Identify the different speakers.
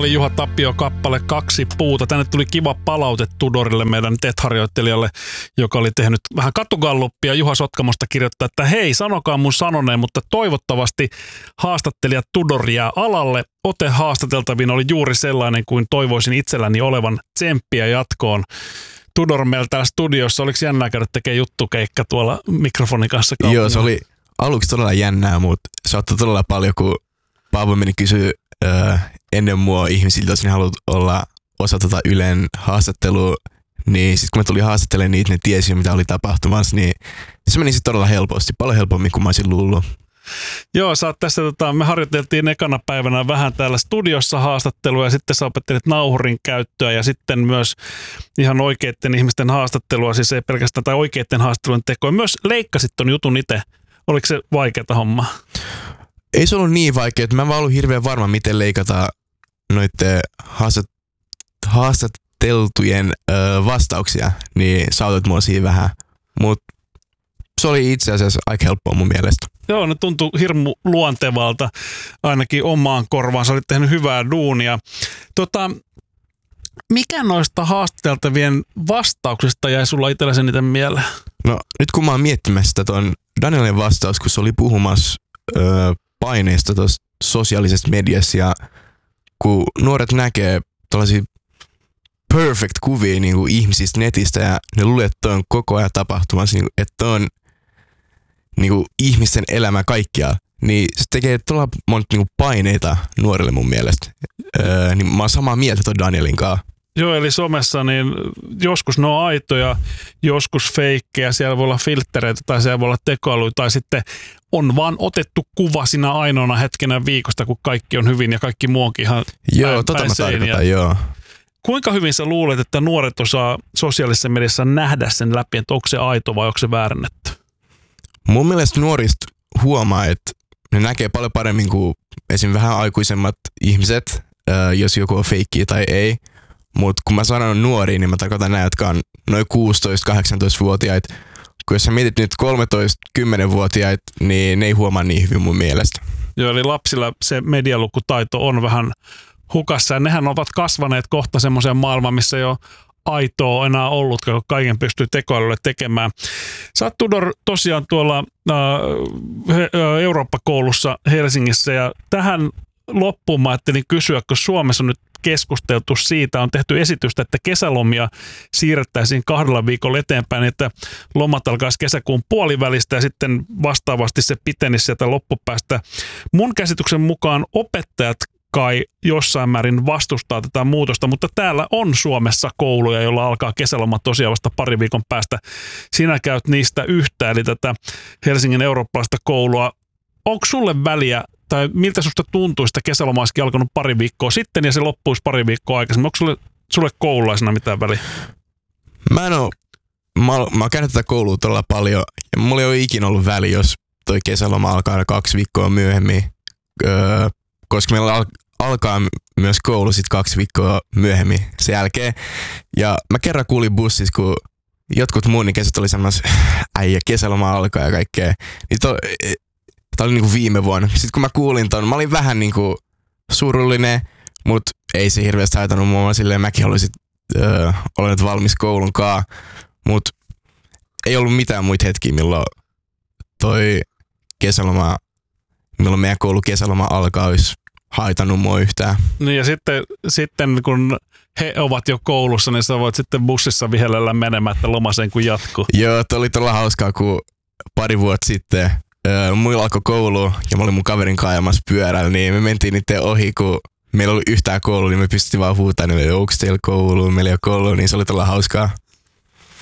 Speaker 1: oli Juha Tapio kappale 2 puuta. Tänne tuli kiva palaute Tudorille, meidän TET-harjoittelijalle, joka oli tehnyt vähän katugalluppia. Juha Sotkamosta kirjoittaa, että hei, sanokaa mun sanoneen, mutta toivottavasti haastattelija Tudor jää alalle. Ote haastateltaviin oli juuri sellainen kuin toivoisin itselläni olevan, tsemppiä jatkoon. Tudor meillä täällä studiossa, oliko jännää käydä tekemään juttukeikka tuolla mikrofonin kanssa kaupungilla?
Speaker 2: Joo, se oli aluksi todella jännää, mutta se ottoi todella paljon, kun Paavo meni kysyä ennen mua ihmisiltä, jos ne haluat olla osa Ylen haastattelua, niin sitten kun mä tulin haastattelemaan niitä, ne tiesi mitä oli tapahtumassa, niin se meni sitten todella helposti, paljon helpommin kuin mä olisin luullut.
Speaker 1: Joo, sä oot tässä, me harjoiteltiin ekana päivänä vähän täällä studiossa haastattelua ja sitten sä opettelit nauhurin käyttöä ja sitten myös ihan oikeiden ihmisten haastattelua, siis ei pelkästään tai oikeiden haastattelun tekoa. Myös leikkasit ton jutun itse. Oliko se vaikeata hommaa?
Speaker 2: Ei se ollut niin vaikea, että mä en vaan ollut hirveän varma, miten leikata noitten haastateltujen vastauksia, niin sä autoit mua siinä vähän, mutta se oli itse asiassa aika helppoa mun mielestä.
Speaker 1: Joo, ne tuntui hirmu luontevalta, ainakin omaan korvaan. Sä olit tehnyt hyvää duunia. Mikä noista haastateltavien vastauksista jäi sulla itsellesi eniten mieleen?
Speaker 2: No nyt kun mä oon miettimässä ton Danielin vastaus, kun se oli puhumassa paineista tuossa sosiaalisessa mediassa ja kun nuoret näkee tällaisia perfect kuvia niin kuin ihmisistä netistä ja ne luulee, että on koko ajan tapahtumassa, niin kuin, että on niin kuin ihmisten elämä kaikkiaan, niin se tekee todella monta niin kuin paineita nuorille mun mielestä. Niin mä oon samaa mieltä ton Danielin kanssa.
Speaker 1: Joo, eli somessa niin joskus ne on aitoja, joskus feikkejä, siellä voi olla filttereitä tai siellä voi olla tekoälyä tai sitten on vaan otettu kuva sinä ainoana hetkenä viikosta, kun kaikki on hyvin ja kaikki muu onkin ihan
Speaker 2: joo, tota mä tarkoitan, joo.
Speaker 1: Kuinka hyvin sä luulet, että nuoret osaa sosiaalisessa mediassa nähdä sen läpi, että onko se aito vai onko se väärännetty?
Speaker 2: Mun mielestä nuorista huomaa, että ne näkee paljon paremmin kuin esim. Vähän aikuisemmat ihmiset, jos joku on feikkiä tai ei. Mutta kun mä sanon nuoria, niin mä tarkoitan näitä, jotka on noin 16-18-vuotiaita. Kun jos sä mietit nyt 13-10-vuotiaita, niin ne ei huomaa niin hyvin mun mielestä.
Speaker 1: Joo, eli lapsilla se medialukutaito on vähän hukassa. Ja nehän ovat kasvaneet kohta semmoiseen maailmaan, missä ei ole aitoa enää ollut, kun kaiken pystyy tekoälylle tekemään. Sä oot Tudor tosiaan tuolla Eurooppa-koulussa Helsingissä ja tähän loppuun mä ajattelin kysyä, kun Suomessa on nyt keskusteltu siitä, on tehty esitystä, että kesälomia siirrettäisiin 2 viikolla eteenpäin, että lomat alkaisi kesäkuun puolivälistä ja sitten vastaavasti se pitenisi sieltä loppupäästä. Mun käsityksen mukaan opettajat kai jossain määrin vastustaa tätä muutosta, mutta täällä on Suomessa kouluja, joilla alkaa kesäloma tosiaan vasta 2 viikon päästä. Sinä käyt niistä yhtä, eli tätä Helsingin eurooppalaista koulua. Onko sulle väliä, tai miltä susta tuntuu, että kesäloma olisikin alkanut 2 viikkoa sitten ja se loppuisi 2 viikkoa aikaisemmin? Onko sulle koululaisena mitään väliä?
Speaker 2: Mä oon käynyt tätä koulua todella paljon ja mulla ei ole ikinä ollut väliä, jos toi kesäloma alkaa 2 viikkoa myöhemmin, koska meillä alkaa myös koulu sit 2 viikkoa myöhemmin sen jälkeen. Ja mä kerran kuulin bussissa, kun jotkut muun niin kesät oli semmoinen, äijä, kesäloma alkaa ja kaikkea. Niin tää oli niinku viime vuonna. Sitten kun mä kuulin ton, mä olin vähän niinku surullinen, mut ei se hirveästi haitannut mua. Silleen mäkin haluaisin olla nyt valmis koulun kaa. Mut ei ollut mitään muita hetkiä, milloin toi kesäloma, milloin meidän koulu kesäloma alkaa, olisi haitannut mua yhtään.
Speaker 1: Niin ja sitten kun he ovat jo koulussa, niin sä voit sitten bussissa vihellellä menemään, että loma sen kun jatkuu.
Speaker 2: Joo, toi oli todella hauskaa, kun 2 vuotta sitten muilla alkoi koulu ja mä olin mun kaverin kanssa ajamassa pyörällä, niin me mentiin niiden ohi, kun meillä oli yhtään koulu, niin me pystyttiin vaan huutamaan, että onko teillä koulu, meillä ei ole koulu, niin se oli todella hauskaa.